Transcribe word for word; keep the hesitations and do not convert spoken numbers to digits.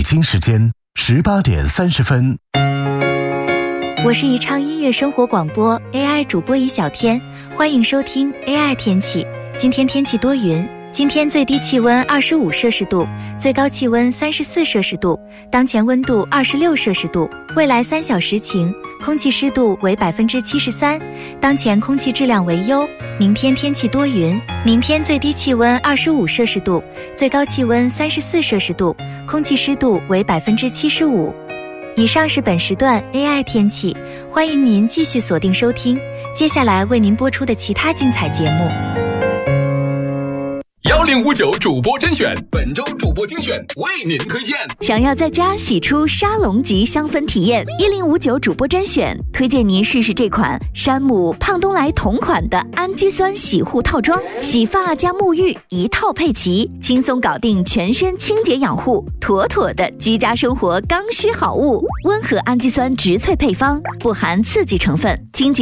京时间十八点三十分。 我是宜昌音乐生活广播 A I 主播尹小天，欢迎收听 A I 天气。今天天气多云，今天最低气温二十五摄氏度，最高气温三十四摄氏度，当前温度二十六摄氏度。未来三小时晴，空气湿度为百分之七十三，当前空气质量为优。明天天气多云，明天最低气温二十五摄氏度，最高气温三十四摄氏度，空气湿度为百分之七十五。以上是本时段 A I 天气，欢迎您继续锁定收听，接下来为您播出的其他精彩节目。 幺零五九主播甄选，本周主播精选为您推荐。 想要在家洗出沙龙级香氛体验，一零五九主播甄选推荐您试试这款山姆胖东来同款的氨基酸洗护套装，洗发加沐浴一套配齐，轻松搞定全身清洁养护，妥妥的居家生活刚需好物。温和氨基酸植萃配方，不含刺激成分，清洁